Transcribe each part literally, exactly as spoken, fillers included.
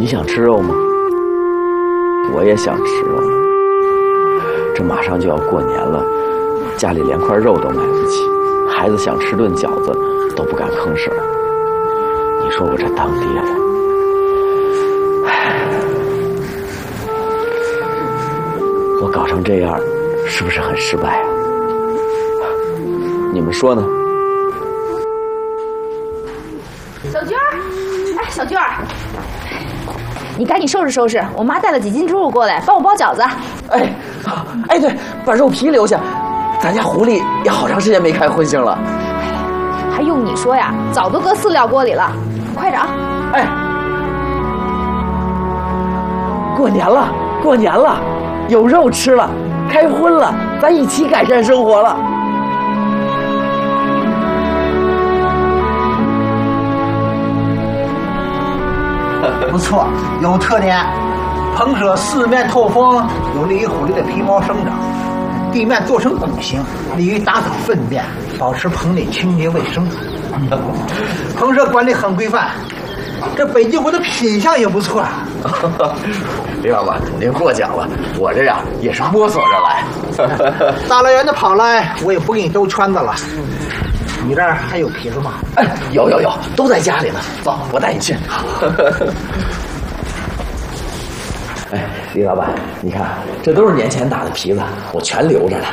你想吃肉吗？我也想吃肉。这马上就要过年了，家里连块肉都买不起，孩子想吃顿饺子都不敢吭声。你说我这当爹的，唉，我搞成这样，是不是很失败啊？你们说呢？ 小娟儿，哎，小娟儿，你赶紧收拾收拾，我妈带了几斤猪肉过来，帮我包饺子。 哎，哎，对，把肉皮留下，咱家狐狸也好长时间没开荤腥了。 还用你说呀？早都搁饲料锅里了，快点啊！ 哎，过年了，过年了，有肉吃了，开荤了，咱一起改善生活了。 不错，有特点。棚舍四面透风，有利于狐狸的皮毛生长；地面做成拱形，利于打扫粪便，保持棚内清洁卫生。棚舍管理很规范，这北极狐的品相也不错。 李老板，您过奖了，我这呀也是摸索着来。 大老远的跑来，我也不给你兜圈子了。你这儿还有皮子吗？ 哎，有有有，都在家里呢。走，我带你去。哎，李老板，你看，这都是年前打的皮子，我全留着呢。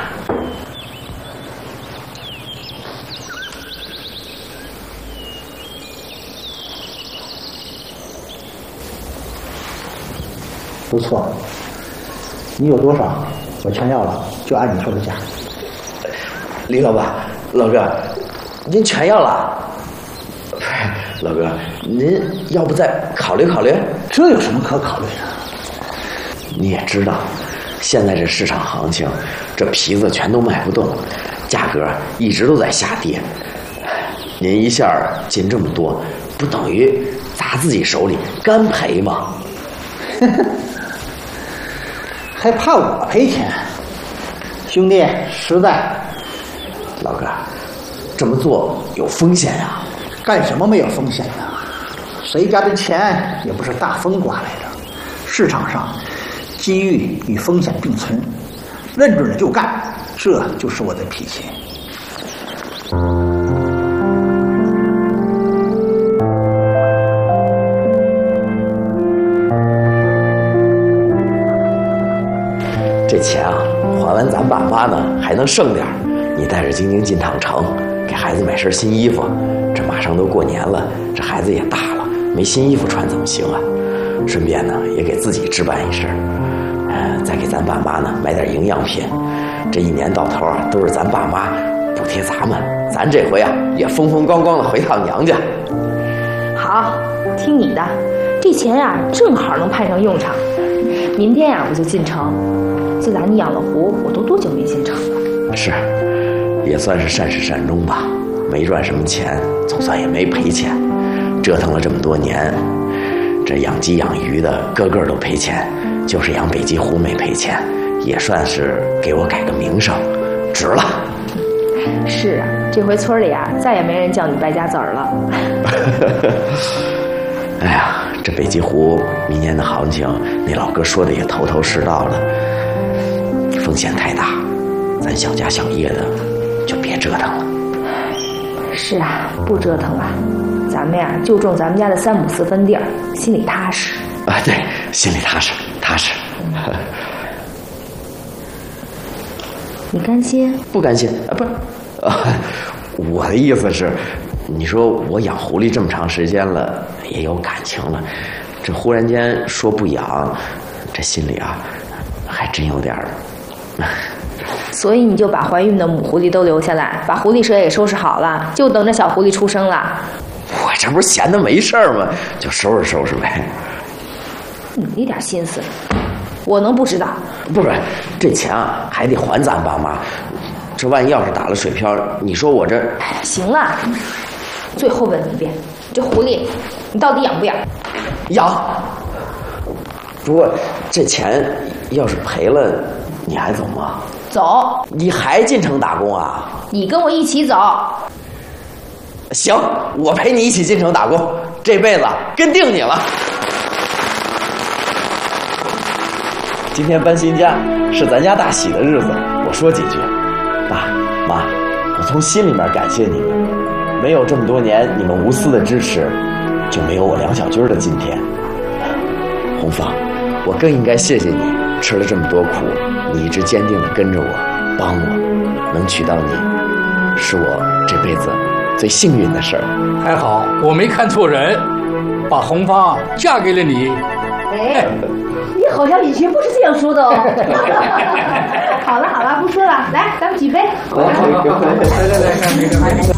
不错，你有多少，我全要了，就按你说的价。 李老板，老哥，您全要了？老哥，您要不再考虑考虑？ 这有什么可考虑的？ 你也知道，现在这市场行情，这皮子全都卖不动，价格一直都在下跌。您一下进这么多，不等于砸自己手里干赔吗？ 还怕我赔钱？兄弟，实在。 老哥，这么做有风险呀。 干什么没有风险呢？谁家的钱也不是大风刮来的。市场上，机遇与风险并存，认准了就干，这就是我的脾气。 这钱啊，还完咱爸妈呢，还能剩点。你带着晶晶进趟城，给孩子买身新衣服。这马上都过年了，这孩子也大了，没新衣服穿怎么行啊？顺便呢，也给自己置办一身。呃，再给咱爸妈呢买点营养品。这一年到头啊，都是咱爸妈补贴咱们，咱这回啊也风风光光的回趟娘家。 好，听你的，这钱呀、啊、正好能派上用场。明天呀、啊、我就进城。自打你养了狐，我都多久没进城了？ 是，也算是善始善终吧。没赚什么钱，总算也没赔钱。折腾了这么多年，这养鸡养鱼的个个都赔钱，就是养北极狐没赔钱，也算是给我改个名声，值了。 是啊，这回村里啊再也没人叫你败家子儿了。 哎呀，这北极狐明年的行情，那老哥说的也头头是道了，风险太大，咱小家小业的就别折腾了。 是啊，不折腾了，咱们呀就种咱们家的三亩四分地儿，心里踏实。 啊，对，心里踏实，踏实。嗯、 你甘心？ 不甘心啊，不是，啊，我的意思是，你说我养狐狸这么长时间了，也有感情了，这忽然间说不养，这心里啊，还真有点儿。 所以你就把怀孕的母狐狸都留下来，把狐狸舍也收拾好了，就等着小狐狸出生了。 我这不是闲的没事儿吗？就收拾收拾呗。 你那点心思，我能不知道？ 不是，这钱啊还得还咱爸妈。这万一要是打了水漂，你说我这…… 哎，行了，最后问你一遍，这狐狸你到底养不养？ 养。不过这钱要是赔了，你还走吗？ 走。 你还进城打工啊？ 你跟我一起走。 行，我陪你一起进城打工，这辈子跟定你了。 今天搬新家，是咱家大喜的日子，我说几句。爸妈，我从心里面感谢你们，没有这么多年你们无私的支持，就没有我梁小军的今天。红芳，我更应该谢谢你，吃了这么多苦，你一直坚定地跟着我，帮我，能娶到你，是我这辈子最幸运的事儿。 还好我没看错人，把红芳嫁给了你。 哎，你好像以前不是这样说的哦。好了好了，不说了，来，咱们举杯。 来来来来来来。